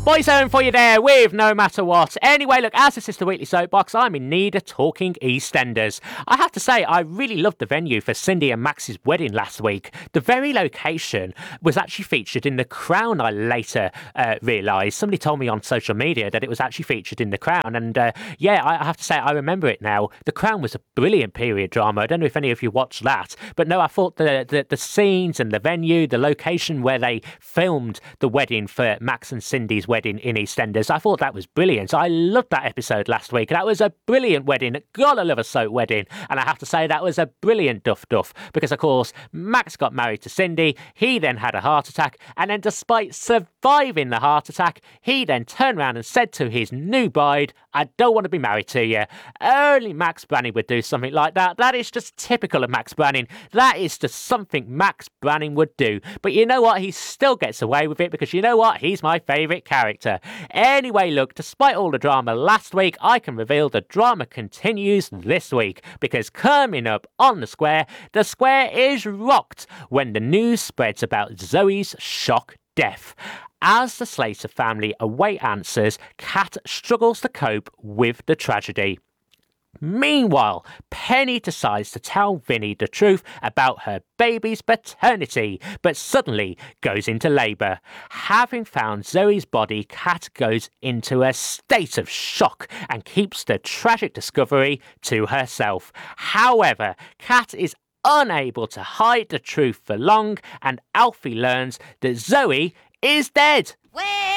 Boys home for you there with No Matter What. Anyway, look, as this is the Weekly Soapbox, I'm in need of talking EastEnders. I have to say, I really loved the venue for Cindy and Max's wedding last week. The very location was actually featured in The Crown, I later realised. Somebody told me on social media that it was actually featured in The Crown. And yeah, I have to say, I remember it now. The Crown was a brilliant period drama. I don't know if any of you watched that. But no, I thought the scenes and the venue, the location where they filmed the wedding for Max and Cindy's wedding in EastEnders, I thought that was brilliant. I loved that episode last week. That was a brilliant wedding. Gotta love a soap wedding. And I have to say that was a brilliant duff because, of course, Max got married to Cindy. He then had a heart attack. And then despite surviving the heart attack, he then turned around and said to his new bride, I don't want to be married to you. Only Max Branning would do something like that. That is just typical of Max Branning. That is just something Max Branning would do. But you know what? He still gets away with it because you know what? He's my favourite character. Anyway, look, despite all the drama last week, I can reveal the drama continues this week because coming up on the square is rocked when the news spreads about Zoe's shock death. As the Slater family await answers, Kat struggles to cope with the tragedy. Meanwhile, Penny decides to tell Vinny the truth about her baby's paternity, but suddenly goes into labour. Having found Zoe's body, Kat goes into a state of shock and keeps the tragic discovery to herself. However, Kat is unable to hide the truth for long, and Alfie learns that Zoe is dead.